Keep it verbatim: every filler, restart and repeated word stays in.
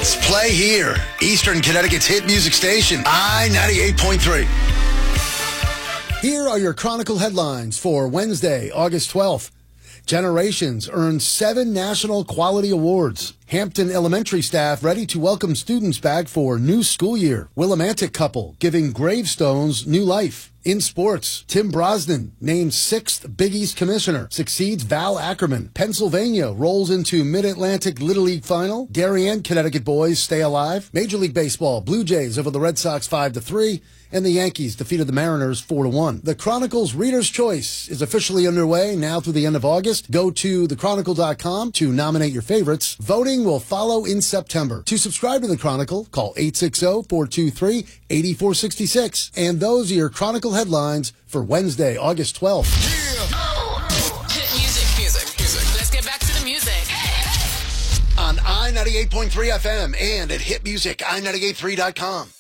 Let's play here. Eastern Connecticut's hit music station, I ninety-eight point three. Here are your Chronicle headlines for Wednesday, August twelfth. Generations earned seven national quality awards. Hampton Elementary staff ready to welcome students back for new school year. Willimantic couple giving gravestones new life. In sports, Tim Brosnan named sixth Big East commissioner, succeeds Val Ackerman. Pennsylvania rolls into Mid-Atlantic Little League final. Darien Connecticut boys stay alive. Major League Baseball, Blue Jays over the Red Sox five to three. And the Yankees defeated the Mariners four to one. The Chronicle's Reader's Choice is officially underway now through the end of August. Go to the chronicle dot com to nominate your favorites. Voting will follow in September. To subscribe to the Chronicle, call eight six zero, four two three, eight four six six. And those are your Chronicle headlines for Wednesday, August twelfth. Yeah. Oh. Hit music, music, music. Let's get back to the music. On I ninety-eight point three F M and at hit music I ninety-eight point three dot com.